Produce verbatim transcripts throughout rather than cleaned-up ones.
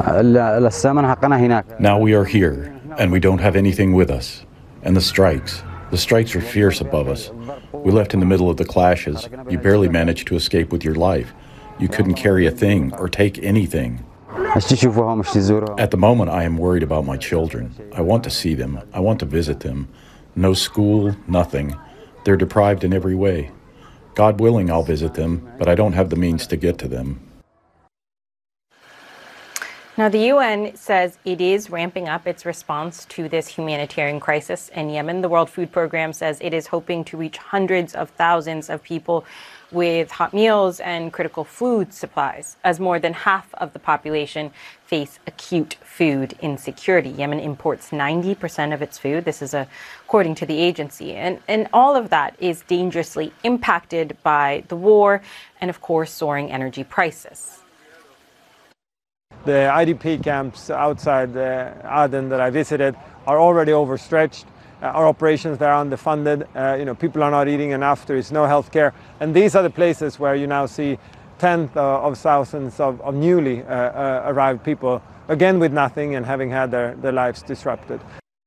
Now we are here, and we don't have anything with us. And the strikes. The strikes are fierce above us. We left in the middle of the clashes. You barely managed to escape with your life. You couldn't carry a thing or take anything. At the moment, I am worried about my children. I want to see them. I want to visit them. No school, nothing. They're deprived in every way. God willing, I'll visit them, but I don't have the means to get to them. Now, the U N says it is ramping up its response to this humanitarian crisis in Yemen. The World Food Programme says it is hoping to reach hundreds of thousands of people with hot meals and critical food supplies, as more than half of the population face acute food insecurity. Yemen imports ninety percent of its food. This is a, according to the agency. And, and all of that is dangerously impacted by the war and, of course, soaring energy prices. The I D P camps outside uh, Aden that I visited are already overstretched. Uh, our operations there are underfunded. Uh, you know, people are not eating enough. There is no health care. And these are the places where you now see tens uh, of thousands of, of newly uh, uh, arrived people, again with nothing and having had their, their lives disrupted.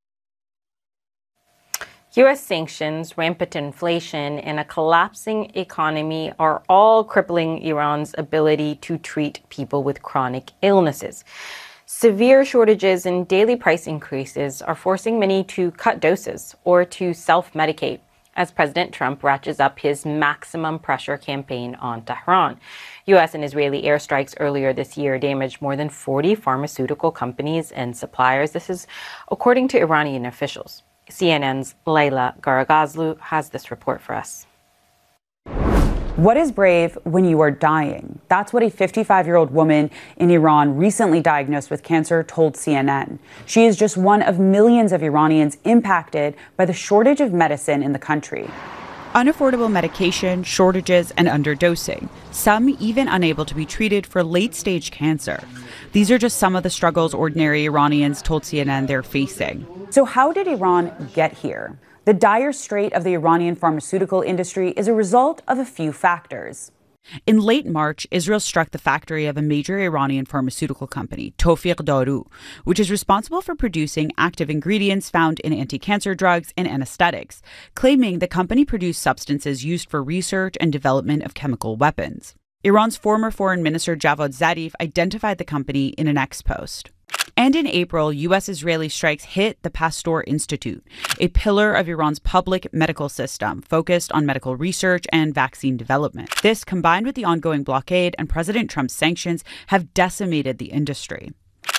U S sanctions, rampant inflation, and a collapsing economy are all crippling Iran's ability to treat people with chronic illnesses. Severe shortages and daily price increases are forcing many to cut doses or to self-medicate as President Trump ratchets up his maximum pressure campaign on Tehran. U S and Israeli airstrikes earlier this year damaged more than forty pharmaceutical companies and suppliers. This is according to Iranian officials. C N N's Layla Garagazlu has this report for us. What is brave when you are dying? That's what a fifty-five-year-old woman in Iran recently diagnosed with cancer told C N N. She is just one of millions of Iranians impacted by the shortage of medicine in the country. Unaffordable medication, shortages, and underdosing, some even unable to be treated for late-stage cancer. These are just some of the struggles ordinary Iranians told C N N they're facing. So how did Iran get here? The dire strait of the Iranian pharmaceutical industry is a result of a few factors. In late March, Israel struck the factory of a major Iranian pharmaceutical company, Tawfiq Daru, which is responsible for producing active ingredients found in anti-cancer drugs and anesthetics, claiming the company produced substances used for research and development of chemical weapons. Iran's former foreign minister Javad Zarif identified the company in an X post. And in April, U S-Israeli strikes hit the Pasteur Institute, a pillar of Iran's public medical system focused on medical research and vaccine development. This, combined with the ongoing blockade and President Trump's sanctions, have decimated the industry.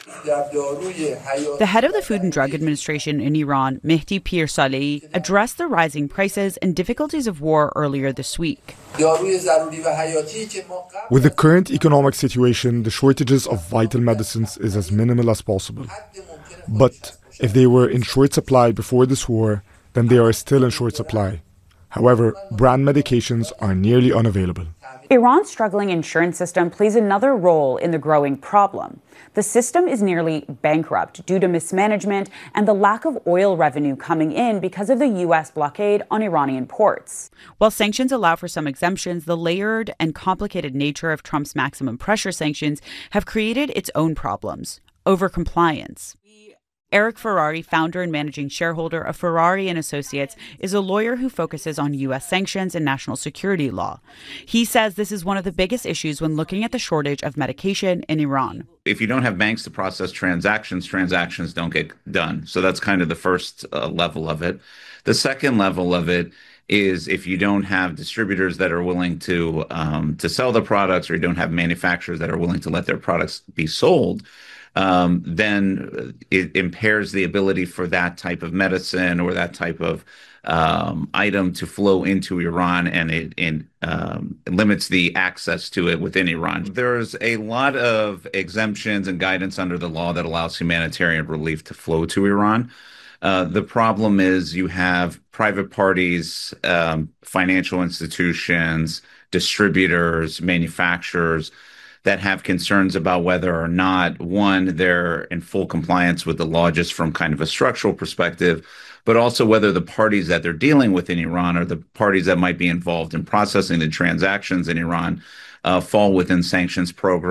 The head of the Food and Drug Administration in Iran, Mehdi Pirsalehi, addressed the rising prices and difficulties of war earlier this week. With the current economic situation, the shortages of vital medicines is as minimal as possible. But if they were in short supply before this war, then they are still in short supply. However, brand medications are nearly unavailable. Iran's struggling insurance system plays another role in the growing problem. The system is nearly bankrupt due to mismanagement and the lack of oil revenue coming in because of the U S blockade on Iranian ports. While sanctions allow for some exemptions, the layered and complicated nature of Trump's maximum pressure sanctions have created its own problems. Overcompliance. Eric Ferrari, founder and managing shareholder of Ferrari and Associates, is a lawyer who focuses on U S sanctions and national security law. He says this is one of the biggest issues when looking at the shortage of medication in Iran. If you don't have banks to process transactions, transactions don't get done. So that's kind of the first uh, level of it. The second level of it is if you don't have distributors that are willing to um, to sell the products, or you don't have manufacturers that are willing to let their products be sold, Um, then it impairs the ability for that type of medicine or that type of um, item to flow into Iran, and it, it, um, it limits the access to it within Iran. There's a lot of exemptions and guidance under the law that allows humanitarian relief to flow to Iran. Uh, the problem is you have private parties, um, financial institutions, distributors, manufacturers that have concerns about whether or not, one, they're in full compliance with the law just from kind of a structural perspective, but also whether the parties that they're dealing with in Iran or the parties that might be involved in processing the transactions in Iran uh, fall within sanctions programs.